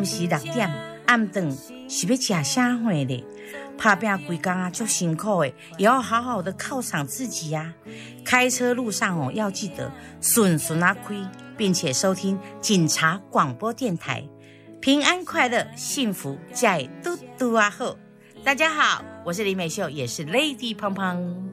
暗时6点，暗顿是要吃啥货咧？打拼规工啊，就辛苦诶，也要好好的犒赏自己呀。开车路上哦，要记得顺顺啊开，并且收听警察广播电台，平安快乐，幸福在嘟嘟啊后。大家好，我是李美秀，也是 Lady 胖胖。